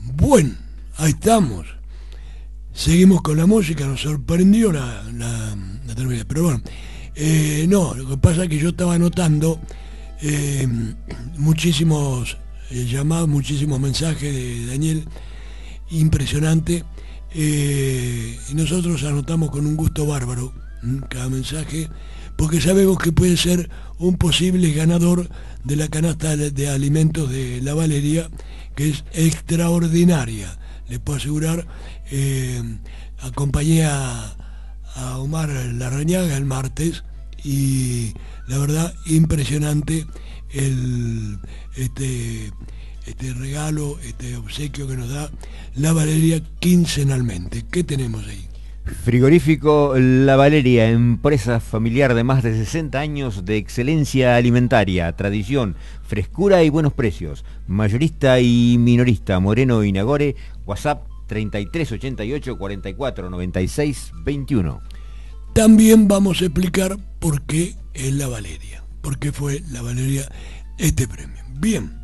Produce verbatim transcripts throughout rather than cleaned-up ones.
Bueno, ahí estamos. Seguimos con la música, nos sorprendió la, la, la terminación. Pero bueno, eh, no, lo que pasa es que yo estaba anotando eh, muchísimos eh, llamados, muchísimos mensajes de Daniel, impresionante. Eh, y nosotros anotamos con un gusto bárbaro ¿m? cada mensaje, porque sabemos que puede ser un posible ganador de la canasta de, de alimentos de la Valeria, que es extraordinaria. Les puedo asegurar, eh, acompañé a, a Omar Larrañaga el martes y la verdad impresionante el este este regalo, este obsequio que nos da la Valeria quincenalmente. ¿Qué tenemos ahí? Frigorífico La Valeria, empresa familiar de más de sesenta años de excelencia alimentaria, tradición, frescura y buenos precios. Mayorista y minorista, Moreno y Nagore, WhatsApp treinta y tres ochenta y ocho cuarenta y cuatro noventa y seis veintiuno. También vamos a explicar por qué es La Valeria, por qué fue La Valeria este premio. Bien,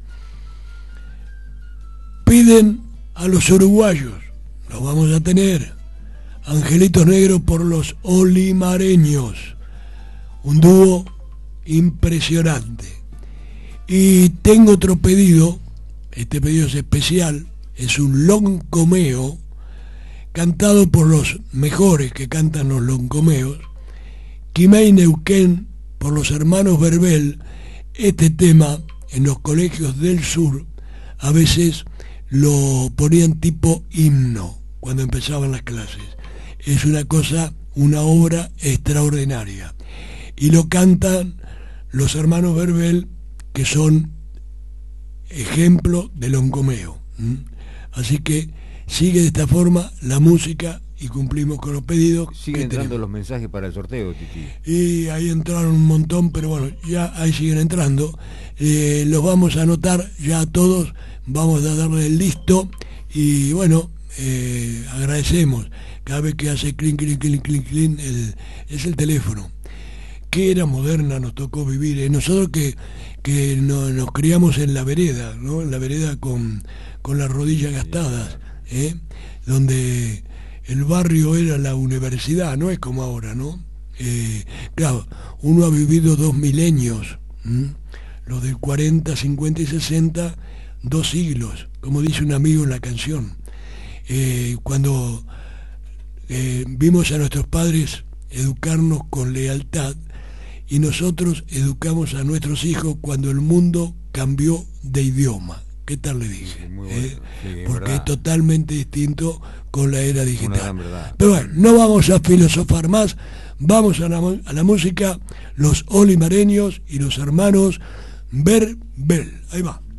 piden a los uruguayos, los vamos a tener. Angelitos Negros por los Olimareños, un dúo impresionante. Y tengo otro pedido, este pedido es especial, es un loncomeo cantado por los mejores que cantan los loncomeos, Quimei Neuquén por los hermanos Verbel. Este tema en los colegios del sur a veces lo ponían tipo himno cuando empezaban las clases. Es una cosa, una obra extraordinaria. Y lo cantan los hermanos Verbel, que son ejemplo de loncomeo. ¿Mm? Así que sigue de esta forma la música y cumplimos con los pedidos. Siguen entrando tenemos. Los mensajes para el sorteo, Titi. Y ahí entraron un montón, pero bueno, ya ahí siguen entrando. Eh, los vamos a anotar ya a todos, vamos a darle el listo y bueno, eh, agradecemos. Cada vez que hace clink, clink, clink, clink, clink, el, es el teléfono. Qué era moderna nos tocó vivir. Eh. Nosotros que, que no, nos criamos en la vereda, ¿no? En la vereda con, con las rodillas gastadas, ¿eh? Donde el barrio era la universidad, no es como ahora, ¿no? Eh, claro, uno ha vivido dos milenios, ¿m? Los del cuarenta, cincuenta y sesenta, dos siglos, como dice un amigo en la canción. Eh, cuando eh, vimos a nuestros padres educarnos con lealtad y nosotros educamos a nuestros hijos cuando el mundo cambió de idioma. ¿Qué tal le dije? Sí, muy bueno. ¿Eh? Sí, es Porque verdad. es totalmente distinto con la era digital. Una gran verdad. Pero bueno, no vamos a filosofar más, vamos a la, a la música, los olimareños y los hermanos Verbel. Ahí va.